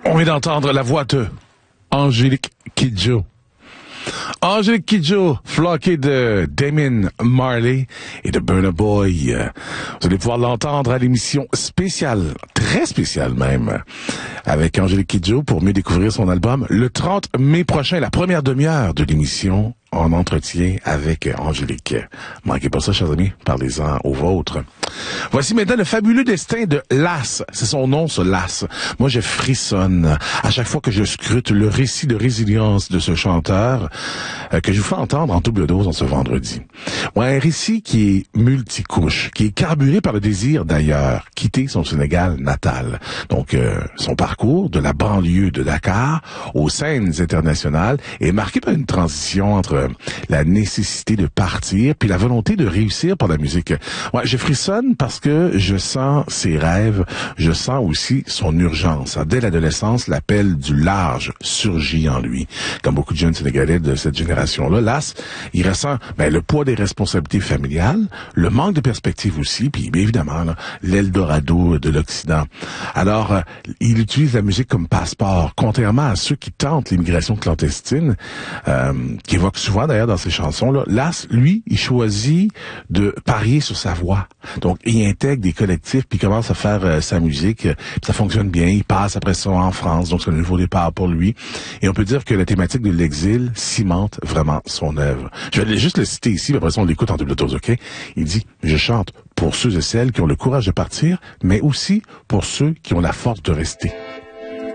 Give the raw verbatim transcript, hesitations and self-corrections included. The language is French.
On vient d'entendre la voix de Angélique Kidjo. Angélique Kidjo, floquée de Damien Marley et de Burna Boy. Vous allez pouvoir l'entendre à l'émission spéciale, très spéciale même, avec Angélique Kidjo pour mieux découvrir son album le trente mai prochain, la première demi-heure de l'émission en entretien avec Angélique. Manquez pas ça, chers amis, parlez-en aux vôtres. Voici maintenant le fabuleux destin de Lass. C'est son nom, ce Lass. Moi, je frissonne à chaque fois que je scrute le récit de résilience de ce chanteur euh, que je vous fais entendre en double dose en ce vendredi. Ouais, un récit qui est multicouche, qui est carburé par le désir d'ailleurs, quitter son Sénégal natal. Donc, euh, son parcours de la banlieue de Dakar aux scènes internationales est marqué par une transition entre la nécessité de partir puis la volonté de réussir par la musique. Ouais, je frissonne parce que je sens ses rêves, je sens aussi son urgence. Dès l'adolescence, l'appel du large surgit en lui. Comme beaucoup de jeunes Sénégalais de cette génération-là, Lass, il ressent ben, le poids des responsabilités familiales, le manque de perspective aussi, puis bien évidemment là, l'Eldorado de l'Occident. Alors, euh, il utilise la musique comme passeport, contrairement à ceux qui tentent l'immigration clandestine, euh, qui évoquent souvent d'ailleurs dans ses chansons-là. Lass, lui, il choisit de parier sur sa voix. Donc, il intègre des collectifs, puis il commence à faire euh, sa musique, euh, puis ça fonctionne bien. Il passe après ça en France, donc c'est un nouveau départ pour lui. Et on peut dire que la thématique de l'exil cimente vraiment son œuvre. Je vais juste le citer ici, puis après ça, on l'écoute en double dose, OK? Il dit, je chante pour ceux et celles qui ont le courage de partir, mais aussi pour ceux qui ont la force de rester.